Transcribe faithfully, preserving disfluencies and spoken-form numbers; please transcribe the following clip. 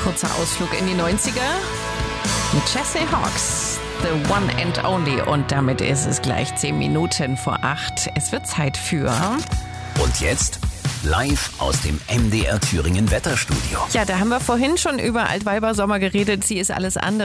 Kurzer Ausflug in die neunziger mit Jesse Hawks, The One and Only. Und damit ist es gleich zehn Minuten vor acht. Es wird Zeit für... Und jetzt live aus dem M D R Thüringen Wetterstudio. Ja, da haben wir vorhin schon über Altweiber Sommer geredet. Sie ist alles andere.